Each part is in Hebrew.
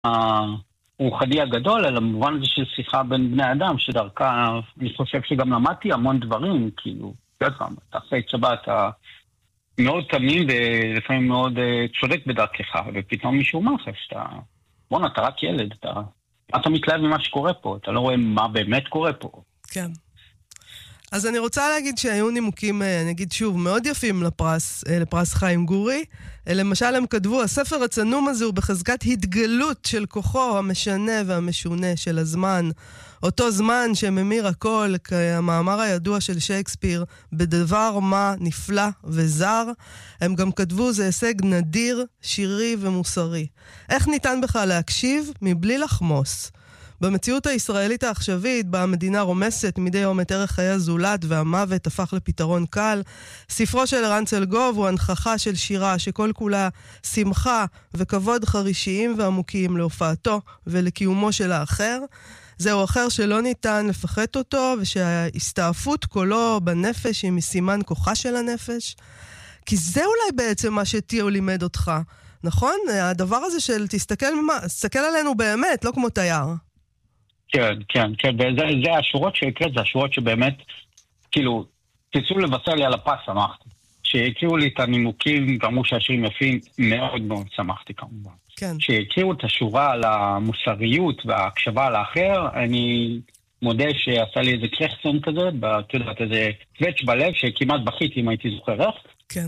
הרוחני הגדול, אלא במובן הזה של שיחה בין בני אדם, שדרכה, אני חושב שגם למדתי המון דברים, כאילו, אתה אחרי צבא, אתה מאוד תמים ולפעמים מאוד צודק בדרכך, ופתאום מישהו אומר לך שאתה, בוא, אתה רק ילד, אתה מתלהב ממה שקורה פה, אתה לא רואה מה באמת קורה פה. כן. אז אני רוצה להגיד שהיו נימוקים, אני אגיד שוב, מאוד יפים לפרס חיים גורי. למשל, הם כתבו, הספר הצנום הזה הוא בחזקת התגלות של כוחו המשנה והמשונה של הזמן. אותו זמן שממיר הכל, כמאמר הידוע של שייקספיר, בדבר מה נפלא וזר. הם גם כתבו, זה הישג נדיר, שירי ומוסרי. איך ניתן בכלל להקשיב מבלי לחמוס? במציאות הישראלית העכשווית, בה המדינה רומסת מדי יום את ערך חיי הזולת והמוות הפך לפתרון קל, ספרו של ערן צלגוב הוא הנכחה של שירה שכל כולה שמחה וכבוד חרישיים ועמוקים להופעתו ולקיומו של האחר. זהו אחר שלא ניתן לפחת אותו, ושההסתעפות קולו בנפש היא מסימן כוחה של הנפש. כי זה אולי בעצם מה שתיאו לימד אותך, נכון? הדבר הזה של תסתכל עלינו באמת, לא כמו תייר. כן, כן, כן, וזה השורות שהקראת, זה השורות שבאמת, כאילו, תצאו לבשר לי על הפס, שמחתי. שהקריאו לי את הנימוקים, ואמרו שהשירים יפים, מאוד מאוד שמחתי כמובן. כן. שהקריאו את השורה על המוסריות וההקשבה על האחר, אני מודה שעשה לי איזה קרחסון כזה, איזה קווץ' בלב, שכמעט בכיתי אם הייתי זוכר איך. כן.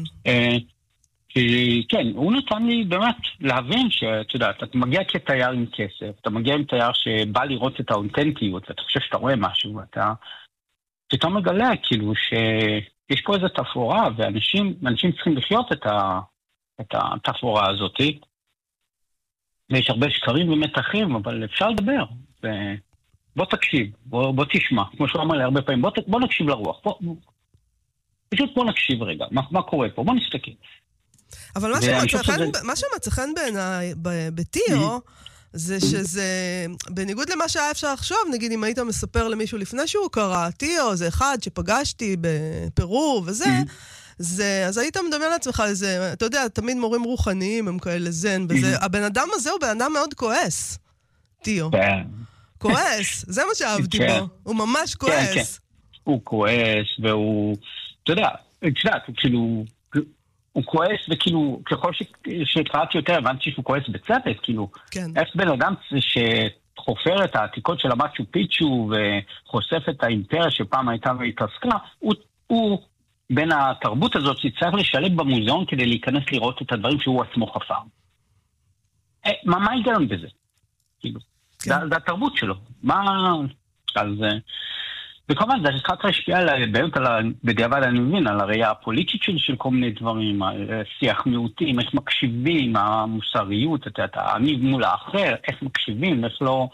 כן, הוא נתן לי באמת להבין שאתה יודע, אתה מגיע כתייר עם כסף, אתה מגיע עם תייר שבא לראות את האותנטיות, ואתה חושב שאתה רואה משהו, ואתה פתאום מגלה כאילו שיש פה איזו תפאורה, ואנשים צריכים לחיות את התפאורה הזאת, ויש הרבה שקרים ומתחים, אבל אפשר לדבר, בוא תקשיב, בוא תשמע, כמו שהוא אמר לי הרבה פעמים, בוא נקשיב לרוח, פשוט בוא נקשיב רגע, מה קורה פה, בוא נסתכל. אבל מה שמצא חן בעיניי בתיאו, זה שזה, בניגוד למה שהיה אפשר לחשוב, נגיד אם היית מספר למישהו לפני שהוא קרא, תיאו זה אחד שפגשתי בפרו וזה, אז היית מדמיין לעצמך איזה, אתה יודע, תמיד מורים רוחניים הם כאלה זן, הבן אדם הזה הוא בן אדם מאוד כועס, תיאו. כועס, זה מה שאהבתי בו, הוא ממש כועס. הוא כועס והוא, אתה יודע, כאילו, הוא כועס, וכאילו, ככל שקראתי יותר, הבנתי שהוא כועס בצדק, כאילו, איך בן אדם שחופר את העתיקות של המאצ'ו פיצ'ו, וחושף את האימפריה שפעם הייתה והתעסקה, הוא בין התרבות הזאת שצריך לשלב במוזיאון כדי להיכנס לראות את הדברים שהוא עצמו חפר. מה היגיון בזה? כאילו, זה התרבות שלו. אז וכמובן, זה רק להשפיע באמת בדיעבד אני מבין, על הראייה הפוליטית של כל מיני דברים, שיח מיעוטים, איך מקשיבים, המוסריות, אני מול האחר, איך מקשיבים, איך לא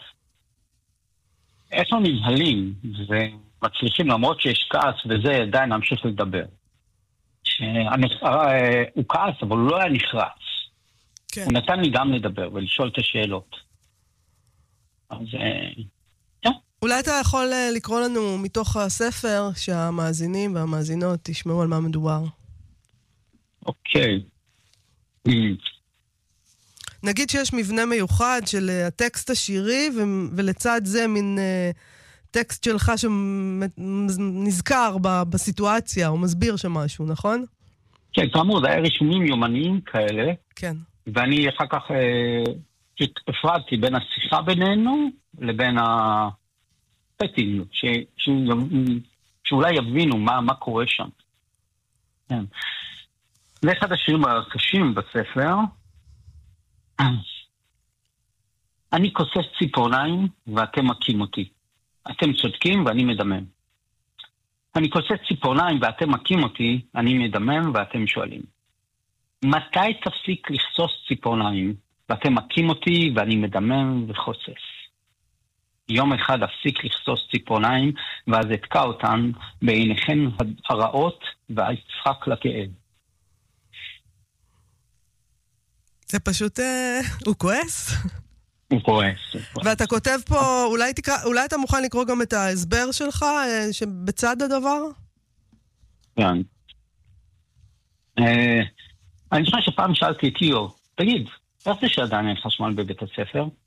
נבהלים, ומצליחים למרות שיש כעס, וזה עדיין נמשיך לדבר. הוא כעס, אבל הוא לא היה נחרץ. הוא נתן לי גם לדבר ולשאול את השאלות. אז אולי אתה יכול לקרוא לנו מתוך הספר שהמאזינים והמאזינות תשמעו על מה מדובר. אוקיי. נגיד שיש מבנה מיוחד של הטקסט השירי, ולצד זה מין טקסט שלך שנזכר בסיטואציה, או מסביר שמשהו, נכון? כן, כאמור, זה היה רישומים יומניים כאלה. כן. ואני אחר כך הפרדתי בין השיחה בינינו לבין שאולי יבינו מה קורה שם. זה אחד השירים הקשים בספר. אני כוסס ציפורניים ואתם מכים אותי. אתם צודקים ואני מדמם. אני כוסס ציפורניים ואתם מכים אותי, אני מדמם ואתם שואלים. מתי תפסיק לחסוס ציפורניים ואתם מכים אותי ואני מדמם וחוסס? יום אחד אפסיק לחסוס ציפורניים, ואז אתקע אותן בעיניכן הרעות, ואצחק לכאב. זה פשוט, הוא כועס? הוא כועס. ואתה כותב פה, אולי אתה מוכן לקרוא גם את ההסבר שלך, שבצד הדבר? כן. אני חושב שפעם שאלתי את ליאור, תגיד, איך זה שעדיין אין חשמל בבית הספר?